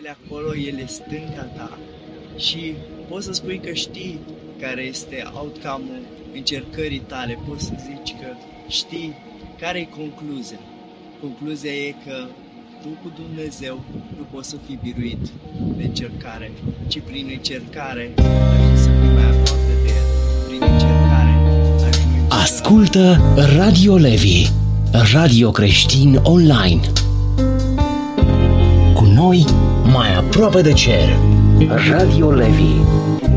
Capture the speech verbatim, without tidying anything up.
ele acolo, ele stânca ta și poți să spui că știi care este outcome-ul încercării tale, poți să zici că știi care e concluzia. Concluzia e că tu cu Dumnezeu nu poți să fii biruit de încercare, ci prin încercare ajungi să fii mai aproape de El. Prin încercare ajungi. Ascultă Radio Levi, radio creștin online. Cu noi, mai aproape de cer. Radio Levi.